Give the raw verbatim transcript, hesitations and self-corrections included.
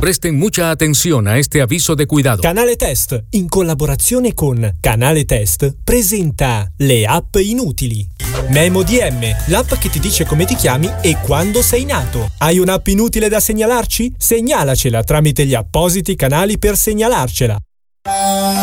Presten mucha atención a este aviso de cuidado. Canale Test, in collaborazione con Canale Test, presenta le app inutili. Memo D M, l'app che ti dice come ti chiami e quando sei nato. Hai un'app inutile da segnalarci? Segnalacela tramite gli appositi canali per segnalarcela.